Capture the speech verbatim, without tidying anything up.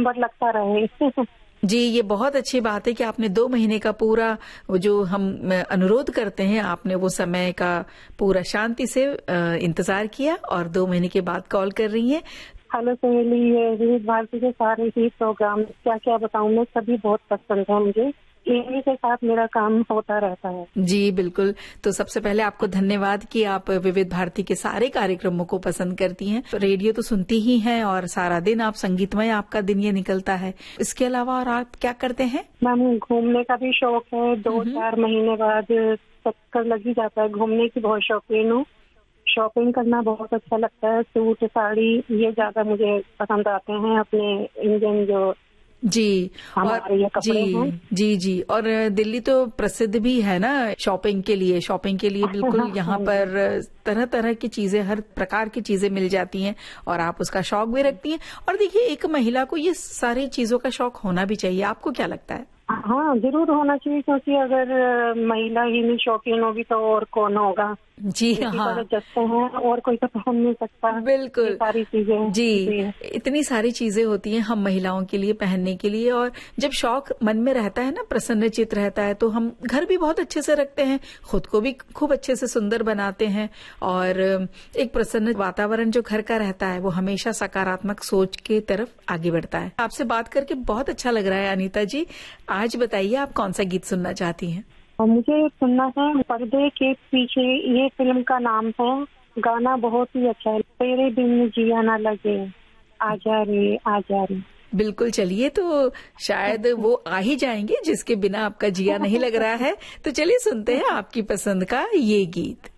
Number लगता रहे। जी, ये बहुत अच्छी बात है कि आपने दो महीने का पूरा जो हम अनुरोध करते हैं, आपने वो समय का पूरा शांति से इंतजार किया और दो महीने के बाद कॉल कर रही हैं। हेलो सहेली, ये विविध भारती के सारे ही प्रोग्राम क्या क्या बताऊं मैं, सभी बहुत पसंद है मुझे। इन्हीं के साथ मेरा काम होता रहता है। जी बिल्कुल। तो सबसे पहले आपको धन्यवाद कि आप विविध भारती के सारे कार्यक्रमों को पसंद करती हैं। रेडियो तो सुनती ही हैं और सारा दिन आप संगीतमय आपका दिन ये निकलता है। इसके अलावा और आप क्या करते हैं? मैम, घूमने का भी शौक है। दो चार महीने बाद चक्कर लग ही जाता है। घूमने की बहुत शौकीन हूँ। शॉपिंग करना बहुत अच्छा लगता है। सूट साड़ी ये ज्यादा मुझे पसंद आते हैं, अपने इंडियन जो जी और ये कपड़े जी हैं। जी जी और दिल्ली तो प्रसिद्ध भी है ना शॉपिंग के लिए। शॉपिंग के लिए बिल्कुल यहाँ पर तरह तरह की चीजें, हर प्रकार की चीजें मिल जाती हैं और आप उसका शौक भी रखती हैं। और देखिए, एक महिला को ये सारी चीजों का शौक होना भी चाहिए। आपको क्या लगता है? हाँ, जरूर होना चाहिए, क्योंकि अगर महिला ही नहीं शौकीन होगी तो और कौन होगा। जी हाँ, जचते हैं और कोई तो पहन नहीं सकता। बिल्कुल सारी चीजें जी, जी इतनी सारी चीजें होती हैं हम महिलाओं के लिए पहनने के लिए। और जब शौक मन में रहता है ना, प्रसन्नचित रहता है, तो हम घर भी बहुत अच्छे से रखते हैं, खुद को भी खूब अच्छे से सुंदर बनाते हैं और एक प्रसन्न वातावरण जो घर का रहता है वो हमेशा सकारात्मक सोच के तरफ आगे बढ़ता है। आपसे बात करके बहुत अच्छा लग रहा है अनीता जी। आज बताइए, आप कौन सा गीत सुनना चाहती हैं? मुझे सुनना है पर्दे के पीछे, ये फिल्म का नाम है। गाना बहुत ही अच्छा है। तेरे बिन जिया ना लगे, आजा रे आजा रे। बिल्कुल, चलिए, तो शायद वो आ ही जाएंगे जिसके बिना आपका जिया नहीं लग रहा है। तो चलिए सुनते हैं आपकी पसंद का ये गीत।